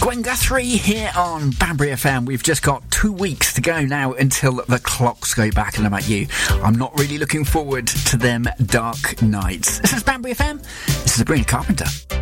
Gwen Guthrie here on Banbury FM. We've just got 2 weeks to go now until the clocks go back, and about you, I'm not really looking forward to them dark nights. This is Banbury FM. This is Sabrina Carpenter.